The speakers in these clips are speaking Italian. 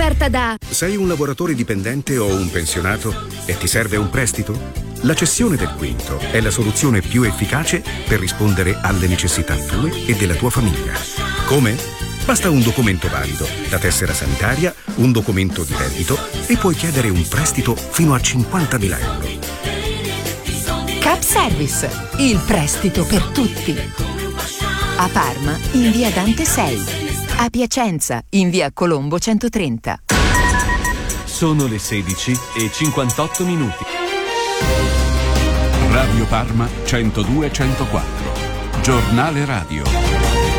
offerta da... Sei un lavoratore dipendente o un pensionato e ti serve un prestito? La cessione del quinto è la soluzione più efficace per rispondere alle necessità tue e della tua famiglia. Come? Basta un documento valido, la tessera sanitaria, un documento di reddito e puoi chiedere un prestito fino a 50.000 euro. Cap Service, il prestito per tutti. A Parma, in via Dante 6. A Piacenza, in via Colombo 130. Sono le 16:58. Radio Parma 102-104. Giornale radio.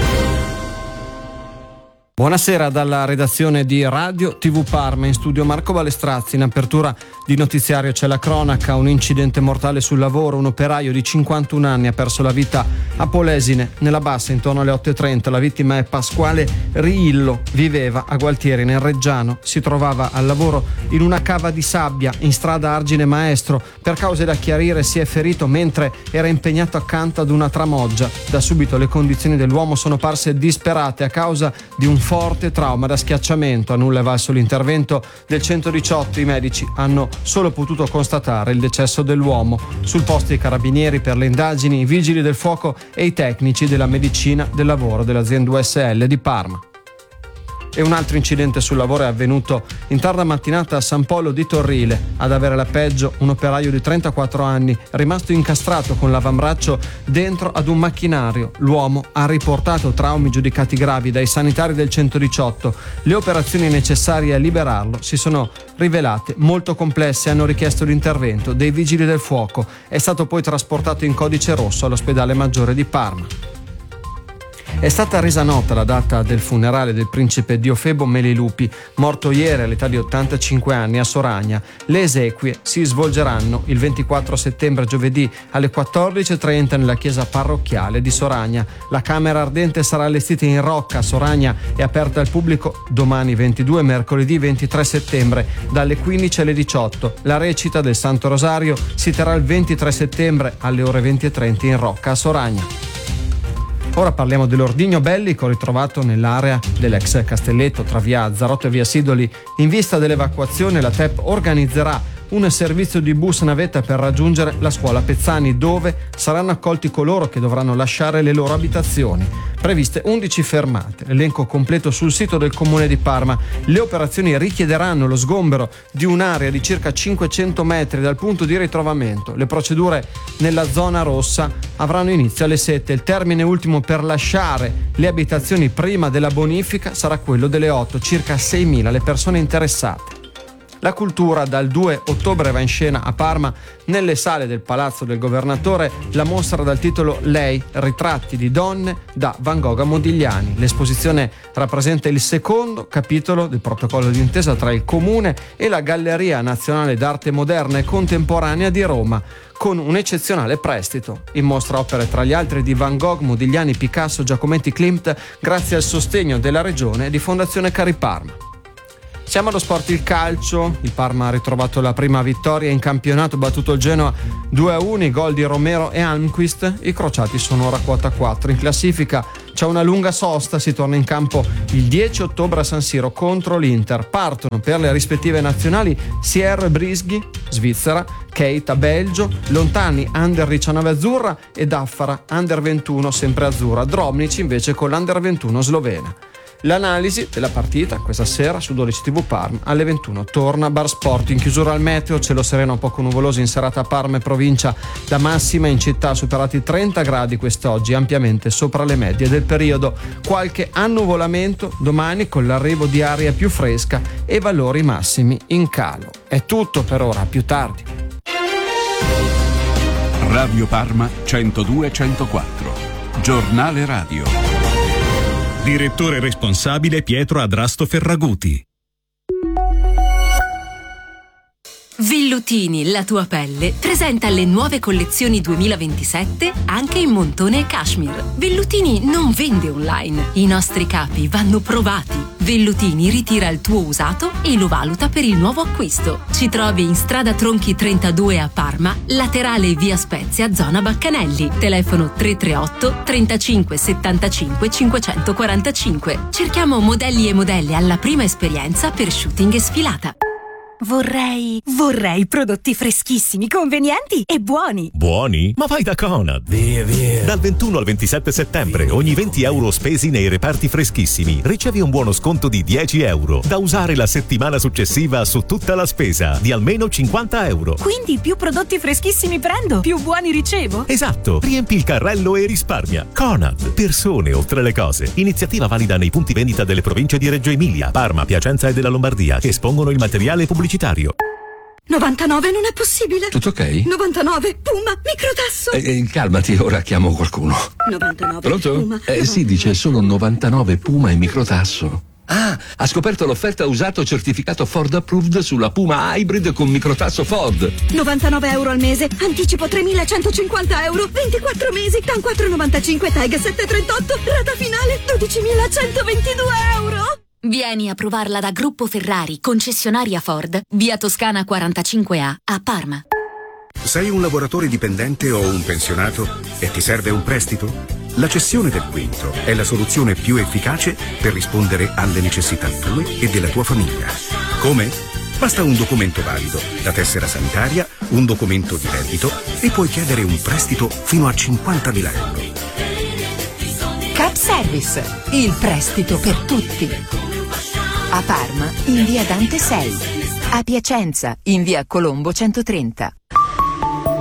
Buonasera dalla redazione di Radio TV Parma, in studio Marco Balestrazzi. In apertura di notiziario c'è la cronaca: un incidente mortale sul lavoro, un operaio di 51 anni ha perso la vita a Polesine, nella Bassa, intorno alle 8:30. La vittima è Pasquale Riillo, viveva a Gualtieri nel Reggiano, si trovava al lavoro in una cava di sabbia in strada Argine Maestro. Per cause da chiarire si è ferito mentre era impegnato accanto ad una tramoggia. Da subito le condizioni dell'uomo sono parse disperate a causa di un forte trauma da schiacciamento. A nulla è valso l'intervento del 118, i medici hanno solo potuto constatare il decesso dell'uomo. Sul posto i carabinieri per le indagini, i vigili del fuoco e i tecnici della medicina del lavoro dell'azienda USL di Parma. E un altro incidente sul lavoro è avvenuto in tarda mattinata a San Polo di Torrile. Ad avere la peggio un operaio di 34 anni rimasto incastrato con l'avambraccio dentro ad un macchinario. L'uomo ha riportato traumi giudicati gravi dai sanitari del 118. Le operazioni necessarie a liberarlo si sono rivelate molto complesse e hanno richiesto l'intervento dei vigili del fuoco. È stato poi trasportato in codice rosso all'ospedale maggiore di Parma. È stata resa nota la data del funerale del principe Diofebo Melilupi, morto ieri all'età di 85 anni a Soragna. Le esequie si svolgeranno il 24 settembre, giovedì, alle 14:30 nella chiesa parrocchiale di Soragna. La camera ardente sarà allestita in rocca a Soragna e aperta al pubblico domani 22 e mercoledì 23 settembre dalle 15 alle 18. La recita del Santo Rosario si terrà il 23 settembre alle ore 20:30 in rocca a Soragna. Ora parliamo dell'ordigno bellico ritrovato nell'area dell'ex castelletto tra via Azzarotto e via Sidoli. In vista dell'evacuazione la TEP organizzerà un servizio di bus navetta per raggiungere la scuola Pezzani, dove saranno accolti coloro che dovranno lasciare le loro abitazioni. Previste 11 fermate, elenco completo sul sito del comune di Parma. Le operazioni richiederanno lo sgombero di un'area di circa 500 metri dal punto di ritrovamento. Le procedure nella zona rossa avranno inizio alle 7. Il termine ultimo per lasciare le abitazioni prima della bonifica sarà quello delle 8, circa 6.000 le persone interessate. La cultura dal 2 ottobre va in scena a Parma, nelle sale del Palazzo del Governatore, la mostra dal titolo Lei, ritratti di donne da Van Gogh a Modigliani. L'esposizione rappresenta il secondo capitolo del protocollo d'intesa tra il Comune e la Galleria Nazionale d'Arte Moderna e Contemporanea di Roma, con un eccezionale prestito. In mostra opere tra gli altri di Van Gogh, Modigliani, Picasso, Giacometti, Klimt, grazie al sostegno della Regione e di Fondazione Cari Parma. Siamo allo sport, il calcio. Il Parma ha ritrovato la prima vittoria in campionato, battuto il Genoa 2-1, i gol di Romero e Almquist. I crociati sono ora quota 4. In classifica c'è una lunga sosta, si torna in campo il 10 ottobre a San Siro contro l'Inter. Partono per le rispettive nazionali Sierra Brisghi, Svizzera, Keita, Belgio, Lontani, Under 19 azzurra e Daffara, Under 21 sempre azzurra. Drobnic invece con l'Under 21 slovena. L'analisi della partita questa sera su 12 TV Parma alle 21 torna Bar Sport. In chiusura al meteo, cielo sereno poco nuvoloso in serata a Parma e provincia, la massima in città ha superato i 30 gradi quest'oggi, ampiamente sopra le medie del periodo. Qualche annuvolamento domani con l'arrivo di aria più fresca e valori massimi in calo. È tutto per ora, più tardi. Radio Parma 102-104. Giornale radio. Direttore responsabile Pietro Adrasto Ferraguti. Vellutini, la tua pelle, presenta le nuove collezioni 2027 anche in montone e cashmere. Vellutini non vende online. I nostri capi vanno provati. Vellutini ritira il tuo usato e lo valuta per il nuovo acquisto. Ci trovi in strada Tronchi 32 a Parma, laterale via Spezia, zona Baccanelli. Telefono 338 35 75 545. Cerchiamo modelli e modelle alla prima esperienza per shooting e sfilata. Vorrei prodotti freschissimi, convenienti e buoni. Buoni? Ma vai da Conad! Via! Dal 21 al 27 settembre, ogni 20 euro spesi nei reparti freschissimi, ricevi un buono sconto di 10 euro, da usare la settimana successiva su tutta la spesa, di almeno 50 euro. Quindi più prodotti freschissimi prendo, più buoni ricevo? Esatto! Riempi il carrello e risparmia. Conad. Persone oltre le cose. Iniziativa valida nei punti vendita delle province di Reggio Emilia, Parma, Piacenza e della Lombardia, che espongono il materiale pubblicitario. 99 non è possibile. Tutto ok? 99 Puma microtasso. Calmati, ora chiamo qualcuno. 99 Pronto? Puma. Sì, dice solo 99 Puma e microtasso. Ah, ha scoperto l'offerta usato certificato Ford Approved sulla Puma Hybrid con microtasso Ford. 99 euro al mese, anticipo 3.150 euro, 24 mesi, TAN 4,95, TAG 7,38, rata finale 12.122 euro. Vieni a provarla da Gruppo Ferrari, concessionaria Ford, via Toscana 45A a Parma. Sei un lavoratore dipendente o un pensionato e ti serve un prestito? La cessione del quinto è la soluzione più efficace per rispondere alle necessità tue e della tua famiglia. Come? Basta un documento valido, la tessera sanitaria, un documento di reddito e puoi chiedere un prestito fino a 50.000 euro. Cap Service, il prestito per tutti. A Parma in via Dante 6, a Piacenza in via Colombo 130.